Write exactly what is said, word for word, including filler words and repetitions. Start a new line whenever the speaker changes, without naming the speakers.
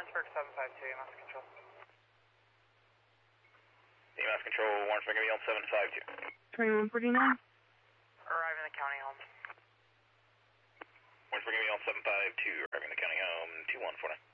Warrensburg seven five two, E M S control.
E M S control, Warrensburg, give me on seven five two.
twenty-one forty-nine.
Arriving the county home.
Warrensburg, give me on seven five two, arriving the county home, two one four nine.